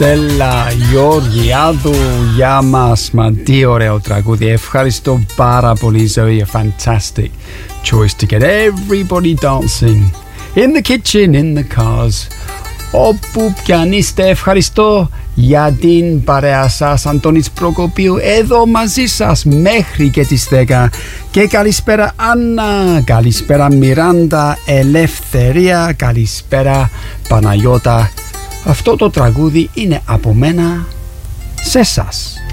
Στέλλα Γεωργιάδου για μας. Μα τι ωραίο τραγούδι. Ευχαριστώ πάρα πολύ, Zoe. A fantastic choice to get everybody dancing in the kitchen, in the cars. Όπου πια είστε, ευχαριστώ για την παρέα σας. Αντώνης Προκοπίου εδώ μαζί σας μέχρι και τις 10. Και καλησπέρα Άννα, καλησπέρα Μιράντα, Ελευθερία, καλησπέρα Παναγιώτα. Αυτό το τραγούδι είναι από μένα σε εσάς.